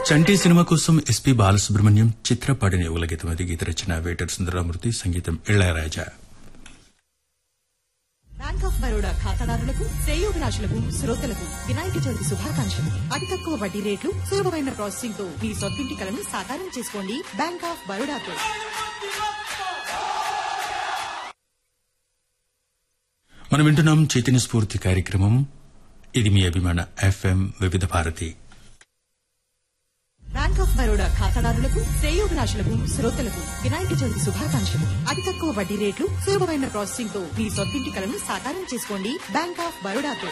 చంటి cinema కోసం SP Balasubrahmanyam చిత్రపాడిన యుగల గీతం అది. గీత రచన వేటర్ సుందరరామూర్తి, సంగీతం ఇళయరాజా. బ్యాంక్ ఆఫ్ బరోడా ఖాతాదారులకు, శ్రేయోభిలాషులకు, శ్రోతలకు వినాయక చవితి శుభాకాంక్షలు. అతి తక్కువ వడ్డీ రేట్లు, సులభమైన ప్రాసెసింగ్ తో మీ సొంతింటి కలను సాకారం చేసుకోండి. Bank of బరోడాతో. మనం వింటున్నాం చైతన్య స్ఫూర్తి కార్యక్రమం. ఇది మీ అభిమాన ఎఫ్ఎం వివిధ భారతి. బ్యాంక్ ఆఫ్ బరోడా ఖాతాదారులకు, శ్రేయోభిలాషులకు, శ్రోతలకు వినాయక చవితి శుభాకాంక్షలు. అతి తక్కువ వడ్డీ రేట్లు, సులభమైన ప్రాసెసింగ్ తో మీ సొంతింటి కలను సాకారం చేసుకోండి. Bank of బరోడాతో.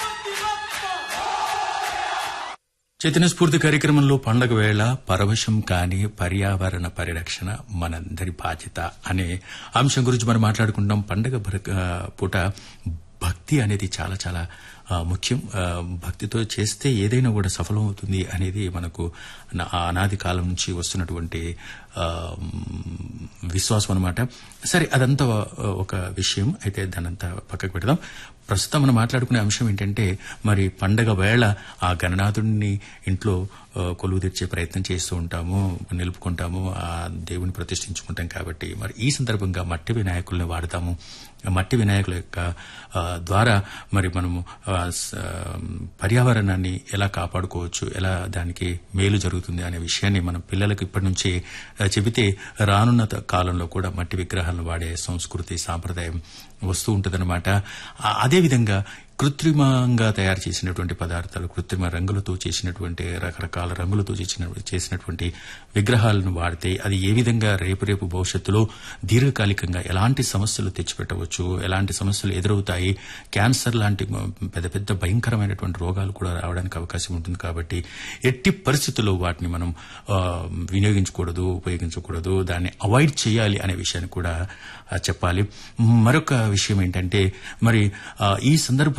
చైతన్య స్ఫూర్తి కార్యక్రమంలో పండగ వేళ పరవశం కాని పర్యావరణ పరిరక్షణ మనందరి బాధ్యత అనే అంశం గురించి మనం మాట్లాడుకుంటాం. పండగ పూట భక్తి అనేది చాలా చాలా ముఖ్యం. భక్తితో చేస్తే ఏదైనా కూడా సఫలమవుతుంది అనేది మనకు అనాది కాలం నుంచి వస్తున్నటువంటి విశ్వాసం అన్నమాట. సరే, అదంతా ఒక విషయం. అయితే దానంతా పక్కకు పెడదాం. ప్రస్తుతం మనం మాట్లాడుకునే అంశం ఏంటంటే, మరి పండగ వేళ ఆ గణనాథుడిని ఇంట్లో కొలువు తెచ్చే ప్రయత్నం చేస్తూ ఉంటాము, నిలుపుకుంటాము, ఆ దేవుని ప్రతిష్ఠించుకుంటాం. కాబట్టి మరి ఈ సందర్భంగా మట్టి వినాయకుల్ని వాడతాము. మట్టి వినాయకుల యొక్క ద్వారా మరి మనము పర్యావరణాన్ని ఎలా కాపాడుకోవచ్చు, ఎలా దానికి మేలు జరుగుతుంది అనే విషయాన్ని మన పిల్లలకు ఇప్పటి నుంచే చెబితే రానున్న కాలంలో కూడా మట్టి విగ్రహాలను వాడే సంస్కృతి, సాంప్రదాయం వస్తూ ఉంటుందన్నమాట. అదేవిధంగా కృత్రిమంగా తయారు చేసినటువంటి పదార్థాలు, కృత్రిమ రంగులతో చేసినటువంటి, రకరకాల రంగులతో చేసినటువంటి విగ్రహాలను వాడితే అది ఏ విధంగా రేపు భవిష్యత్తులో దీర్ఘకాలికంగా ఎలాంటి సమస్యలు తెచ్చిపెట్టవచ్చు, ఎలాంటి సమస్యలు ఎదురవుతాయి, క్యాన్సర్ లాంటి పెద్ద పెద్ద భయంకరమైనటువంటి రోగాలు కూడా రావడానికి అవకాశం ఉంటుంది. కాబట్టి ఎట్టి పరిస్థితుల్లో వాటిని మనం వినియోగించకూడదు, ఉపయోగించకూడదు, దాన్ని అవాయిడ్ చేయాలి అనే విషయాన్ని కూడా చెప్పాలి. మరొక విషయం ఏంటంటే, మరి ఈ సందర్భంగా